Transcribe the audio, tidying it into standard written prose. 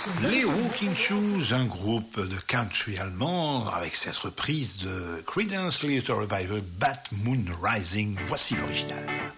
Les Walking Shoes, un groupe de country allemand avec cette reprise de Creedence Clearwater Revival, Bad Moon Rising. Voici l'original.